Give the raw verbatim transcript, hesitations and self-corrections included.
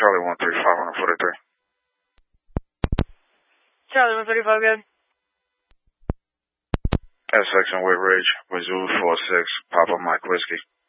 Charlie one three five one forty-three. Charlie one thirty-five, good. S X and White Ridge, Wazoo four six, Papa Mike Whiskey.